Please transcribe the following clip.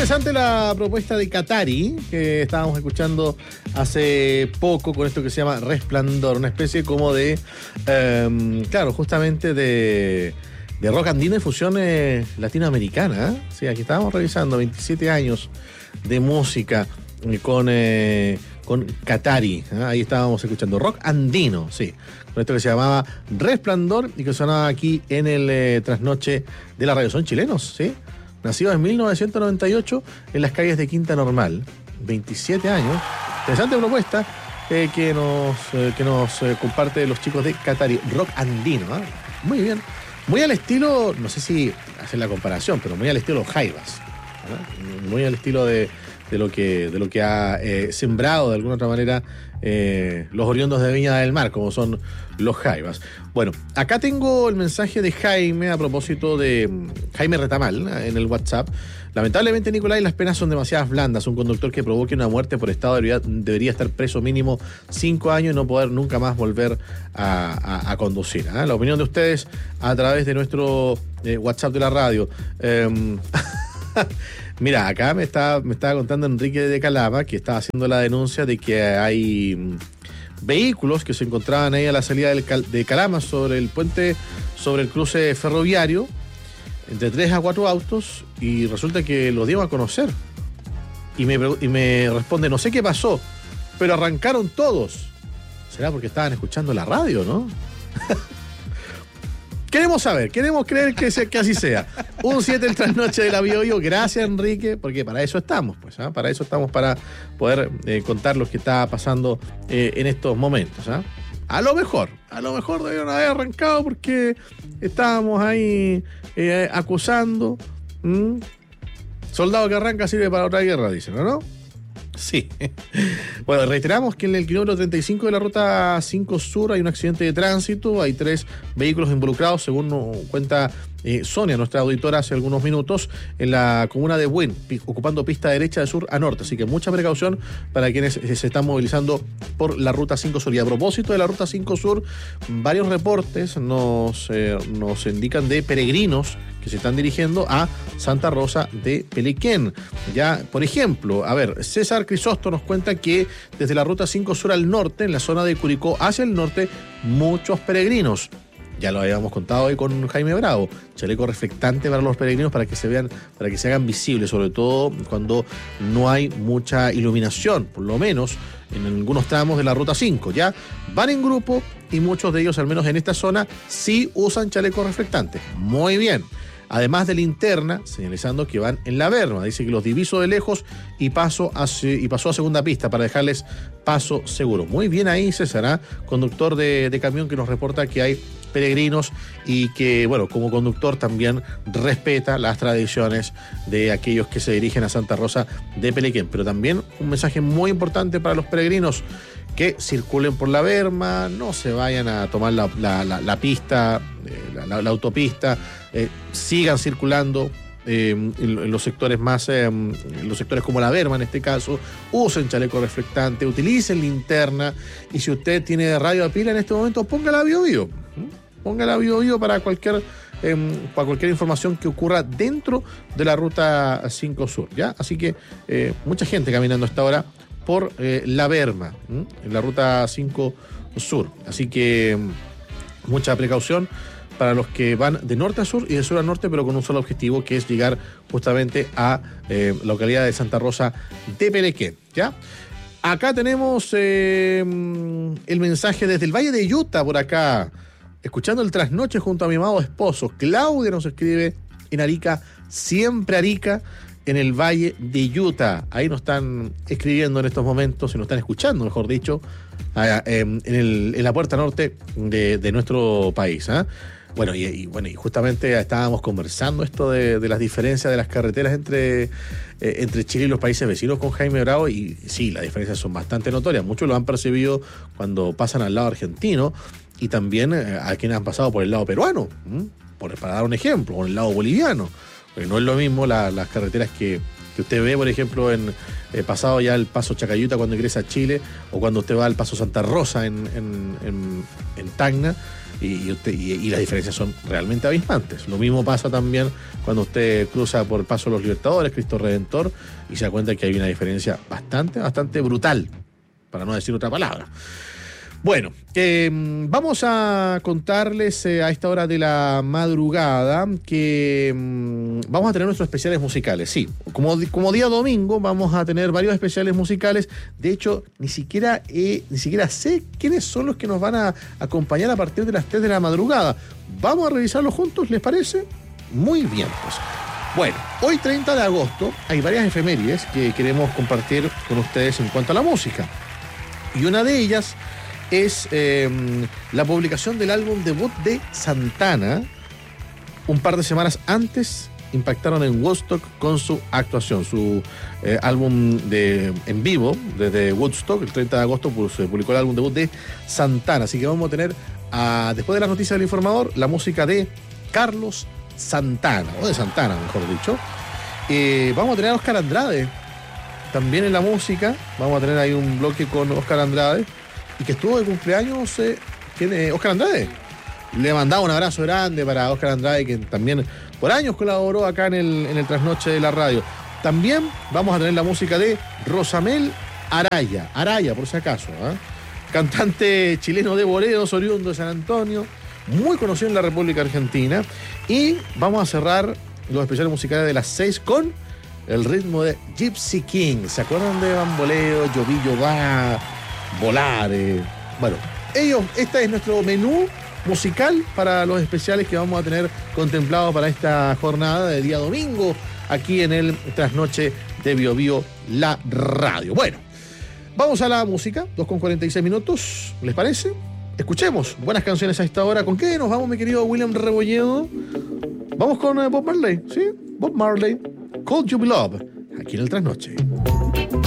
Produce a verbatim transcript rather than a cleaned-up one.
interesante la propuesta de Qatari, que estábamos escuchando hace poco con esto que se llama Resplandor, una especie como de, eh, claro, justamente de, de rock andino y fusión eh, latinoamericana. ¿eh? Sí, aquí estábamos revisando veintisiete años de música eh, con, eh, con Qatari. ¿eh? Ahí estábamos escuchando rock andino, sí, con esto que se llamaba Resplandor y que sonaba aquí en el eh, trasnoche de la radio. Son chilenos, ¿sí? Nacidos en mil novecientos noventa y ocho en las calles de Quinta Normal. veintisiete años. Interesante propuesta eh, que nos, eh, que nos eh, comparte los chicos de Qatari. Rock andino, ¿eh? Muy bien. Muy al estilo, no sé si hacer la comparación, pero muy al estilo de los Jaivas. ¿eh? Muy al estilo de, de, lo, que, de lo que ha eh, sembrado de alguna otra manera eh, los oriundos de Viña del Mar, como son los Jaivas. Bueno, acá tengo el mensaje de Jaime a propósito de Jaime Retamal en el WhatsApp. Lamentablemente, Nicolás, las penas son demasiadas blandas. Un conductor que provoque una muerte por estado debería, debería estar preso mínimo cinco años y no poder nunca más volver a, a, a conducir. ¿eh? La opinión de ustedes a través de nuestro eh, WhatsApp de la radio. Eh, Mira, acá me estaba, me estaba contando Enrique de Calama que estaba haciendo la denuncia de que hay vehículos que se encontraban ahí a la salida del Cal, de Calama sobre el puente, sobre el cruce ferroviario, entre tres a cuatro autos, y resulta que los dieron a conocer. Y me, y me responde, no sé qué pasó, pero arrancaron todos. ¿Será porque estaban escuchando la radio, no? Queremos saber, queremos creer que, se, que así sea. Un siete el trasnoche de la Bio Bio. Gracias, Enrique, porque para eso estamos, pues, ¿eh? Para eso estamos, para poder eh, contar lo que está pasando eh, en estos momentos. ¿eh? A lo mejor, a lo mejor debieron haber arrancado porque estábamos ahí eh, acusando. ¿Mm? Soldado que arranca sirve para otra guerra, dicen, ¿no? Sí. Bueno, reiteramos que en el kilómetro treinta y cinco de la ruta cinco Sur hay un accidente de tránsito, hay tres vehículos involucrados, según nos cuenta eh, Sonia, nuestra auditora, hace algunos minutos, en la comuna de Buin, ocupando pista derecha de sur a norte, así que mucha precaución para quienes se están movilizando por la ruta cinco Sur. Y a propósito de la ruta cinco Sur, varios reportes nos, eh, nos indican de peregrinos que se están dirigiendo a Santa Rosa de Pelequén. Ya, por ejemplo, a ver, César Crisosto nos cuenta que desde la ruta cinco Sur al norte, en la zona de Curicó hacia el norte, muchos peregrinos. Ya lo habíamos contado hoy con Jaime Bravo. Chaleco reflectante para los peregrinos para que se vean, para que se hagan visibles, sobre todo cuando no hay mucha iluminación, por lo menos en algunos tramos de la ruta cinco. Ya van en grupo y muchos de ellos, al menos en esta zona, sí usan chaleco reflectante. Muy bien. Además de linterna, señalizando que van en la berma. Dice que los diviso de lejos y, paso a, y pasó a segunda pista para dejarles paso seguro. Muy bien ahí, César, ¿eh? Conductor de, de camión que nos reporta que hay peregrinos y que, bueno, como conductor también respeta las tradiciones de aquellos que se dirigen a Santa Rosa de Pelequén. Pero también un mensaje muy importante para los peregrinos: que circulen por la berma, no se vayan a tomar la, la, la, la pista, eh, la, la, la autopista, eh, sigan circulando eh, en, en los sectores más, eh, en los sectores como la berma en este caso, usen chaleco reflectante, utilicen linterna, y si usted tiene radio a pila en este momento, ponga la Bio Bio, ponga la Bio Bio para cualquier Eh, para cualquier información que ocurra dentro de la ruta cinco Sur, ¿ya? Así que eh, mucha gente caminando a esta hora por eh, la berma, ¿m? en la ruta cinco Sur. Así que mucha precaución para los que van de norte a sur y de sur a norte, pero con un solo objetivo, que es llegar justamente a eh, la localidad de Santa Rosa de Pelequén, ¿ya? Acá tenemos eh, el mensaje desde el Valle de Utah, por acá, escuchando el trasnoche junto a mi amado esposo. Claudia nos escribe en Arica, siempre Arica, en el Valle de Utah. Ahí nos están escribiendo en estos momentos, y nos están escuchando, mejor dicho, en, el, en la puerta norte de, de nuestro país. ¿eh? Bueno, y, y, bueno, y justamente estábamos conversando esto de, de las diferencias de las carreteras entre, eh, entre Chile y los países vecinos con Jaime Bravo, y sí, las diferencias son bastante notorias. Muchos lo han percibido cuando pasan al lado argentino, y también eh, a quienes han pasado por el lado peruano, ¿m? Por, para dar un ejemplo, por el lado boliviano. Porque no es lo mismo la, las carreteras que, que usted ve, por ejemplo, en eh, pasado ya el Paso Chacayuta cuando ingresa a Chile, o cuando usted va al Paso Santa Rosa en, en, en, en Tacna, y, usted, y, y las diferencias son realmente abismantes. Lo mismo pasa también cuando usted cruza por Paso de los Libertadores, Cristo Redentor, y se da cuenta que hay una diferencia bastante, bastante brutal, para no decir otra palabra. Bueno, eh, vamos a contarles eh, a esta hora de la madrugada que mm, vamos a tener nuestros especiales musicales. Sí, como, como día domingo vamos a tener varios especiales musicales. De hecho, ni siquiera, eh, ni siquiera sé quiénes son los que nos van a acompañar a partir de las tres de la madrugada. Vamos a revisarlos juntos, ¿les parece? Muy bien, pues. Bueno, hoy treinta de agosto hay varias efemérides que queremos compartir con ustedes en cuanto a la música. Y una de ellas es eh, la publicación del álbum debut de Santana. Un par de semanas antes impactaron en Woodstock con su actuación, su eh, álbum de, en vivo desde Woodstock. El treinta de agosto pues, se publicó el álbum debut de Santana. Así que vamos a tener, a, después de las noticias del informador, la música de Carlos Santana, o de Santana mejor dicho. Eh, vamos a tener a Óscar Andrade también en la música. Vamos a tener ahí un bloque con Óscar Andrade, y que estuvo de cumpleaños, eh, ¿quién es? Óscar Andrade. Le mandaba un abrazo grande para Óscar Andrade, que también por años colaboró acá en el, en el Trasnoche de la radio. También vamos a tener la música de Rosamel Araya, Araya por si acaso, ¿eh? Cantante chileno de boleros, oriundo de San Antonio, muy conocido en la República Argentina. Y vamos a cerrar los especiales musicales de las seis con el ritmo de Gypsy King. ¿Se acuerdan de Bamboleo, Yovillo Va, Volar? Eh, bueno, ellos, este es nuestro menú musical para los especiales que vamos a tener contemplados para esta jornada de día domingo aquí en el Trasnoche de Bio Bio, la radio. Bueno, vamos a la música, dos con cuarenta y seis minutos, ¿les parece? Escuchemos buenas canciones a esta hora. ¿Con qué nos vamos, mi querido William Rebolledo? Vamos con eh, Bob Marley, ¿sí? Bob Marley, Could You Be Love, aquí en el Trasnoche.